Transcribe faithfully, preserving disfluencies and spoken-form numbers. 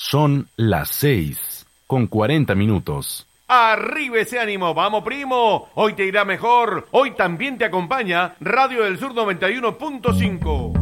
Son las seis con cuarenta minutos. ¡Arriba ese ánimo! ¡Vamos, primo! Hoy te irá mejor. Hoy también te acompaña Radio del Sur noventa y uno punto cinco.